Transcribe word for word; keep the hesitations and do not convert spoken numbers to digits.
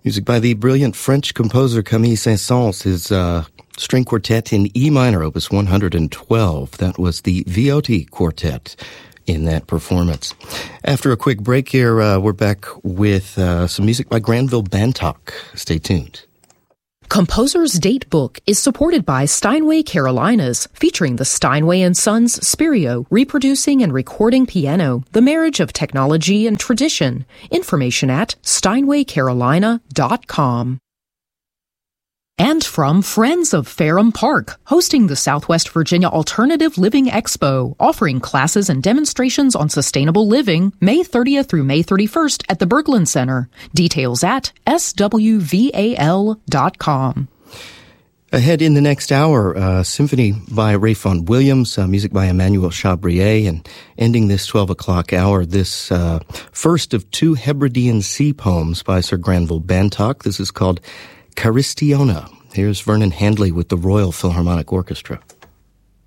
Music by the brilliant French composer Camille Saint-Saëns, his uh, string quartet in E minor, opus one hundred twelve. That was the Viotti Quartet in that performance. After a quick break here, uh, we're back with uh, some music by Granville Bantock. Stay tuned. Composer's Date Book is supported by Steinway Carolinas, featuring the Steinway and Sons Spirio, reproducing and recording piano, the marriage of technology and tradition. Information at steinway carolina dot com. And from Friends of Ferrum Park, hosting the Southwest Virginia Alternative Living Expo, offering classes and demonstrations on sustainable living, May thirtieth through May thirty-first at the Berglund Center. Details at s w v a l dot com. Ahead in the next hour, uh, symphony by Ralph Vaughan Williams, uh, music by Emmanuel Chabrier, and ending this twelve o'clock hour, this uh, first of two Hebridean sea poems by Sir Granville Bantock. This is called Charistiona. Here's Vernon Handley with the Royal Philharmonic Orchestra.